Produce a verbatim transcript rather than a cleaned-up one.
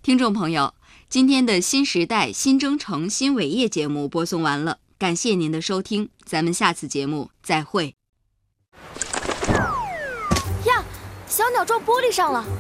听众朋友，今天的新时代新征程新伟业节目播送完了，感谢您的收听，咱们下次节目再会。 呀，小鸟撞玻璃上了。